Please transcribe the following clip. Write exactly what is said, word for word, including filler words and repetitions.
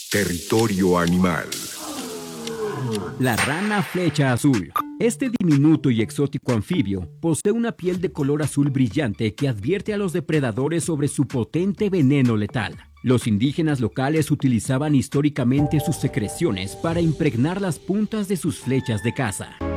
Territorio animal. La rana flecha azul. Este diminuto y exótico anfibio posee una piel de color azul brillante que advierte a los depredadores sobre su potente veneno letal. Los indígenas locales utilizaban históricamente sus secreciones para impregnar las puntas de sus flechas de caza.